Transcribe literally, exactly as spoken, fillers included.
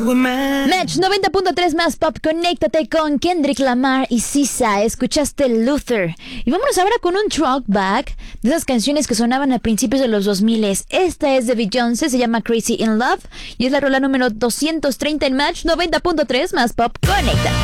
Match noventa punto tres más pop, conéctate con Kendrick Lamar y Sisa. Escuchaste Luther. Y vámonos ahora con un throwback de esas canciones que sonaban a principios de los dos mil. Esta es de Beyoncé, se llama Crazy in Love y es la rola número doscientos treinta en Match noventa punto tres más pop, conecta.